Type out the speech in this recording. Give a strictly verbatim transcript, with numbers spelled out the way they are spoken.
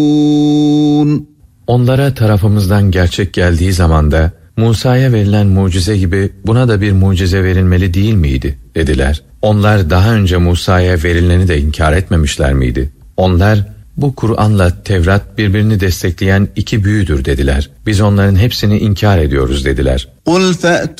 Onlara tarafımızdan gerçek geldiği zaman da Musa'ya verilen mucize gibi buna da bir mucize verilmeli değil miydi dediler. Onlar daha önce Musa'ya verileni de inkar etmemişler miydi? Onlar bu Kur'an'la Tevrat birbirini destekleyen iki büyüdür dediler. Biz onların hepsini inkar ediyoruz dediler. قُلْ فَأْتُوا